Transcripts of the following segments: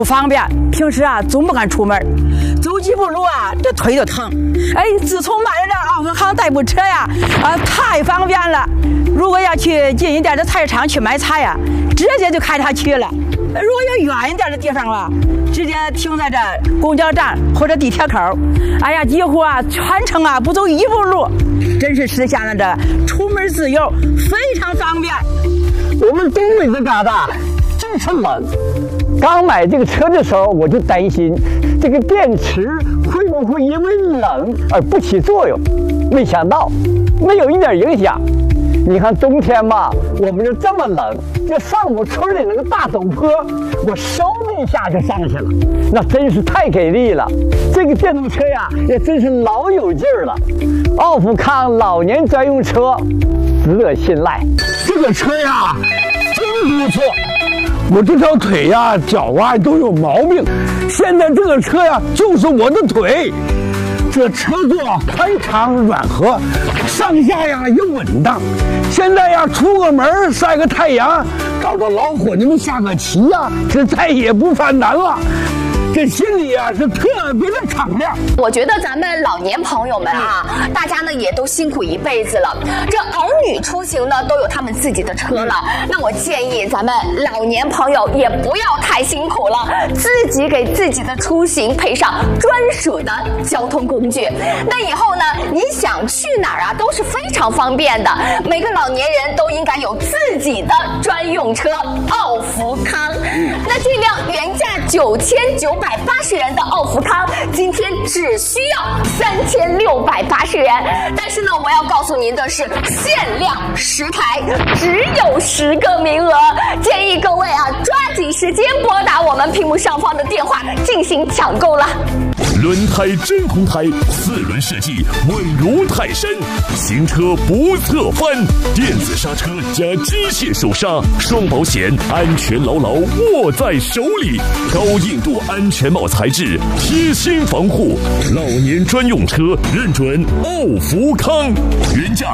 不方便，平时啊总不敢出门，走几步路啊这腿就疼。哎，自从买了这奥福康代步车呀，太方便了。如果要去近一点的菜市场去买菜呀，直接就开它去了。如果要远一点的地方啊，直接停在这公交站或者地铁口，哎呀，几乎啊全程啊不走一步路，真是实现了这出门自由，非常方便。 我们东北这旮瘩真是冷。刚买这个车的时候，我就担心这个电池会不会因为冷而不起作用，没想到没有一点影响。你看冬天嘛，我们这么冷，就上我村里那个大陡坡，我嗖的一下就上去了，那真是太给力了。这个电动车呀，也真是老有劲儿了。奥福康老年专用车，值得信赖。 这个车呀，真不错。我这条腿呀、脚啊都有毛病，现在这个车呀，就是我的腿。这车座宽敞软和，上下呀也稳当。现在呀，出个门晒个太阳，找着老伙计们下个棋呀，这再也不犯难了。这心里啊是特别的敞亮。 我觉得咱们老年朋友们啊，大家呢也都辛苦一辈子了，这儿女出行呢都有他们自己的车了。那我建议咱们老年朋友也不要太辛苦了，自己给自己的出行配上专属的交通工具。那以后呢，你想去哪儿啊都是非常方便的。每个老年人都应该有自己的专用车奥福康。那这辆原价9980元的奥福康，今天只需要3680元。但是呢，我要告诉您的是，限量10台，只有10个名额，建议各位啊抓紧时间拨打我们屏幕上方的电话进行抢购了。 轮胎真空胎，4轮设计稳如泰山，行车不侧翻，电子刹车加机械手刹，双保险，安全牢牢握在手里，高硬度安全帽材质，贴心防护，老年专用车认准奥福康，原价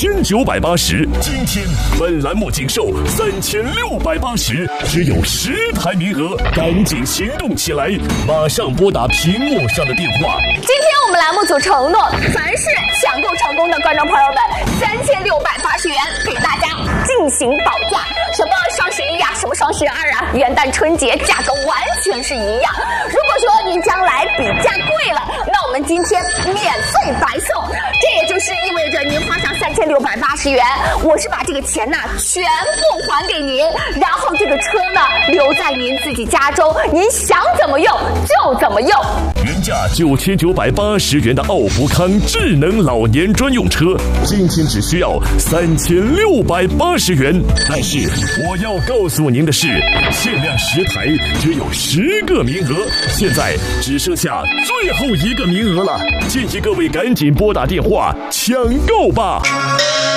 9980，今天本栏目仅售3680，只有10台名额，赶紧行动起来，马上拨打屏幕上的电话。 今天我们栏目组承诺，凡是抢购成功的观众朋友们，3680元给大家进行保价。什么双11呀，什么双12啊，元旦春节价格完全是一样。如果说您将来比价贵了，那我们今天免费白送。这也就是意味着您花上3680元，我是把这个钱全部还给您，然后这个车呢留在您自己家中，您想怎么用就怎么用。 原价9980元的奥福康智能老年专用车，今天只需要3680元。但是我要告诉您的是，限量10台，只有10个名额，现在只剩下最后1个名额了，建议各位赶紧拨打电话抢购吧。